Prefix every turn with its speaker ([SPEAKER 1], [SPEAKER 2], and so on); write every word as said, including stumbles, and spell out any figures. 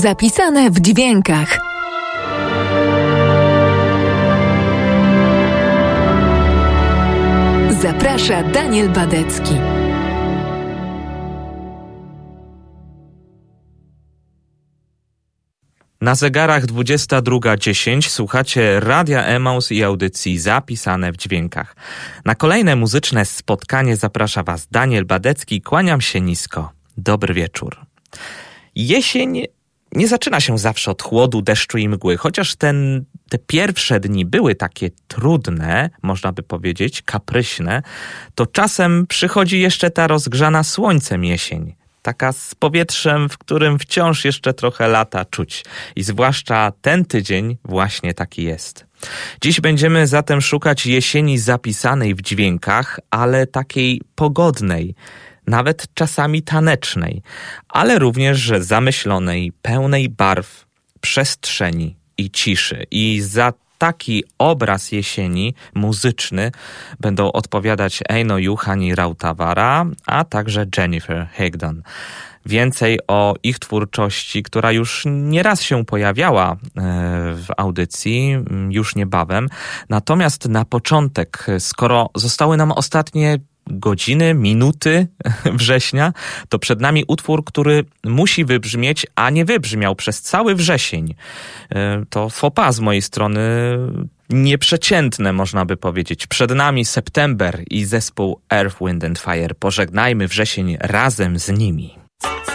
[SPEAKER 1] Zapisane w dźwiękach. Zaprasza Daniel Badecki.
[SPEAKER 2] Na zegarach dwudziesta druga dziesięć słuchacie Radia Emaus i audycji Zapisane w dźwiękach. Na kolejne muzyczne spotkanie zaprasza Was Daniel Badecki. Kłaniam się nisko. Dobry wieczór. Jesień nie zaczyna się zawsze od chłodu, deszczu i mgły, chociaż ten, te pierwsze dni były takie trudne, można by powiedzieć, kapryśne, to czasem przychodzi jeszcze ta rozgrzana słońcem jesień. Taka z powietrzem, w którym wciąż jeszcze trochę lata czuć. I zwłaszcza ten tydzień właśnie taki jest. Dziś będziemy zatem szukać jesieni zapisanej w dźwiękach, ale takiej pogodnej, nawet czasami tanecznej, ale również zamyślonej, pełnej barw, przestrzeni i ciszy. I za taki obraz jesieni muzyczny będą odpowiadać Eino Juhan i Rautavaara, a także Jennifer Higdon. Więcej o ich twórczości, która już nieraz się pojawiała w audycji, już niebawem. Natomiast na początek, skoro zostały nam ostatnie godziny, minuty września, to przed nami utwór, który musi wybrzmieć, a nie wybrzmiał przez cały wrzesień. To faux pas z mojej strony, nieprzeciętne można by powiedzieć. Przed nami September i zespół Earth, Wind and Fire. Pożegnajmy wrzesień razem z nimi.